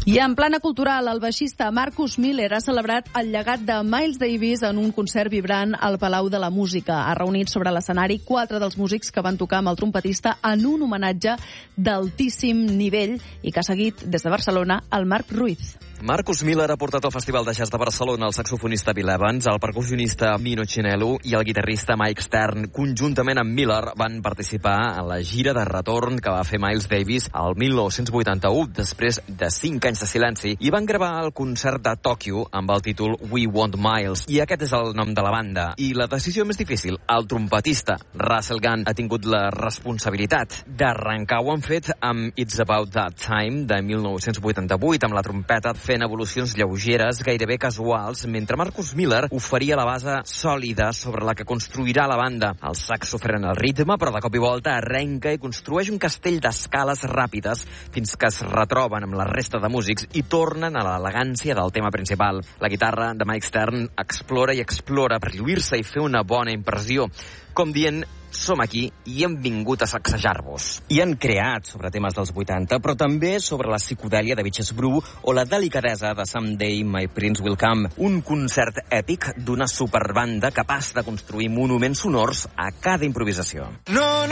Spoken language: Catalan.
I en plana cultural, el baixista Marcus Miller ha celebrat el llegat de Miles Davis en un concert vibrant al Palau de la Música. Ha reunit sobre l'escenari 4 dels músics que van tocar amb el trompetista en un homenatge d'altíssim nivell i que ha seguit des de Barcelona el Marc Ruiz. Marcus Miller ha portat al Festival de Jazz de Barcelona el saxofonista Bill Evans, el percussionista Mino Chinelu i el guitarrista Mike Stern. Conjuntament amb Miller van participar en la gira de retorn que va fer Miles Davis el 1981, després de 5 anys de silenci, i van gravar el concert de Tòquio amb el títol We Want Miles. I aquest és el nom de la banda. I la decisió més difícil, el trompetista Russell Gunn ha tingut la responsabilitat d'arrencar. Ho han fet amb It's About That Time de 1988, amb la trompeta fent evolucions lleugeres, gairebé casuals, mentre Marcus Miller oferia la base sòlida sobre la que construirà la banda. El saxo frena el ritme, però de cop i volta arrenca i construeix un castell d'escales ràpides fins que es retroben amb la resta de músics i tornen a l'elegància del tema principal. La guitarra de Mike Stern explora i explora per lluir-se i fer una bona impressió, com dient: som aquí i hem vingut a sacsejar-vos. I han creat sobre temes dels 80, però també sobre la psicodèlia de Bitches Brew o la delicadesa de Someday My Prince Will Come. Un concert èpic d'una superbanda capaç de construir monuments sonors a cada improvisació. No,